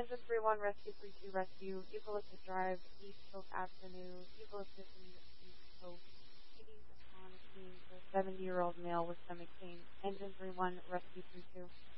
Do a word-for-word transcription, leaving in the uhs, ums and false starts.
Engine three one, Rescue three two, Rescue, Eucalyptus Drive, East Hope Avenue, Eucalyptus and East Hope. P D's on scene for a seventy-year-old male with stomach pain. Engine three one, Rescue three two.